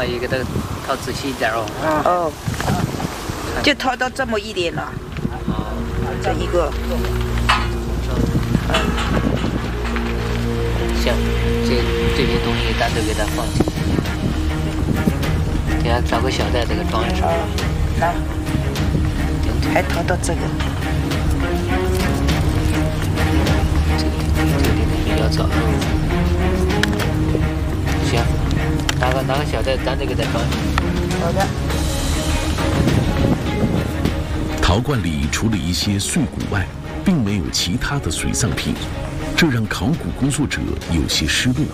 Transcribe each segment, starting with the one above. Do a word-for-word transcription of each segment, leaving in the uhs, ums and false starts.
可以给它掏仔细一点哦。 哦，就掏到这么一点了。这一个。 行，这这些东西单独给它放进去，给它找个小袋子给装上。 来，还掏到这个。 这个这个地方比较早。行，拿个拿个小袋子单独给它装上。 好的。 陶罐里除了一些碎骨外，并没有其他的随葬品。这让考古工作者有些失落。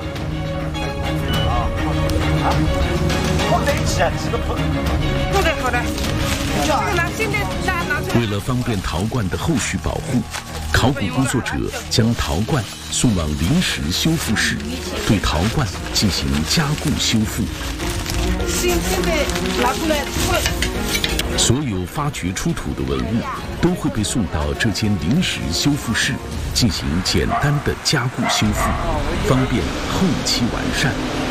放在一起啊，这个不。 好的，好的。这个拿现在拿拿出来。 为了方便陶罐的后续保护，考古工作者将陶罐送往临时修复室，对陶罐进行加固修复。 现现在拿出来，出来。 所有发掘出土的文物都会被送到这间临时修复室，进行简单的加固修复，方便后期完善。